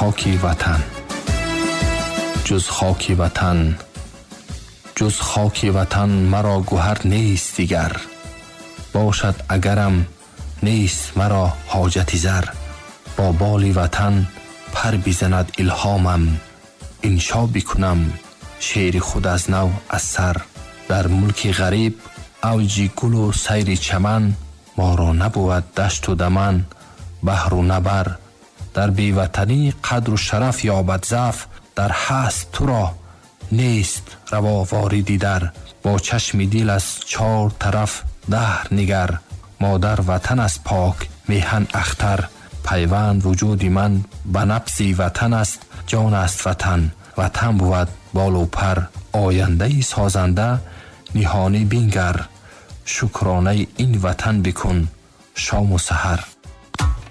خاک وطن. جز خاک وطن، جز خاک وطن مرا گوهر نیست دیگر. باشد اگرم نیست مرا حاجتی زر. با بال وطن پر بزند الهامم، انشا بکنم شعر خود از نو از سر. در ملک غریب اوج گل و سیر چمن، ما را نبود دشت و دمن بحر و نبر. در بی وطنی قدر و شرف یابد ضعف، در هست تو را نیست روا واردی در. با چشم دل از چار طرف دهر نگر، مادر وطن از پاک میهن اختر. پیوند وجود من به نبض وطن است، جان است وطن. وطن بود بال و پر، آینده ای سازنده نهانی بینگر. شکرانه این وطن بکن شام و سحر.